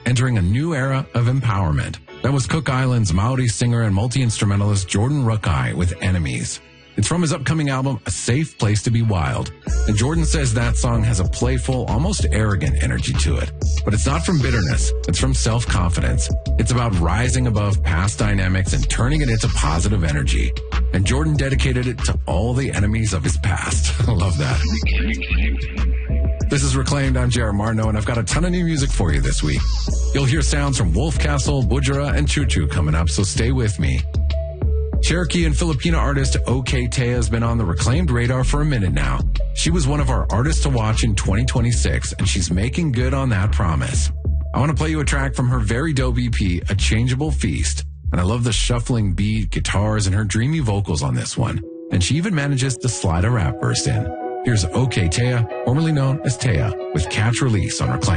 entering a new era of empowerment. That was Cook Island's Maori singer and multi-instrumentalist Jordan Rukai with Enemies. It's from his upcoming album, A Safe Place to Be Wild. And Jordan says that song has a playful, almost arrogant energy to it. But it's not from bitterness. It's from self-confidence. It's about rising above past dynamics and turning it into positive energy. And Jordan dedicated it to all the enemies of his past. I love that. This is Reclaimed. I'm Jared Martineau, and I've got a ton of new music for you this week. You'll hear sounds from Wolfcastle, Budjera, and Choo Choo coming up, so stay with me. Cherokee and Filipino artist OK Tea has been on the Reclaimed radar for a minute now. She was one of our artists to watch in 2026, and she's making good on that promise. I want to play you a track from her very dope EP, A Changeable Feast. And I love the shuffling beat, guitars, and her dreamy vocals on this one. And she even manages to slide a rap verse in. Here's OK Tea, formerly known as Taya, with Catch Release on Reclaimed.